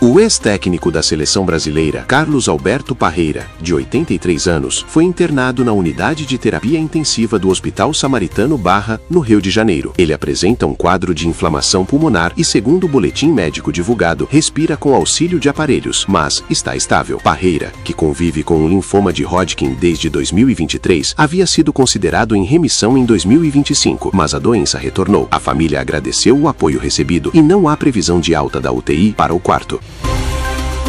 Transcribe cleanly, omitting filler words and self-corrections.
O ex-técnico da seleção brasileira, Carlos Alberto Parreira, de 83 anos, foi internado na unidade de terapia intensiva do Hospital Samaritano Barra, no Rio de Janeiro. Ele apresenta um quadro de inflamação pulmonar e, segundo o boletim médico divulgado, respira com auxílio de aparelhos, mas está estável. Parreira, que convive com um linfoma de Hodgkin desde 2023, havia sido considerado em remissão em 2025, mas a doença retornou. A família agradeceu o apoio recebido e não há previsão de alta da UTI para o quarto.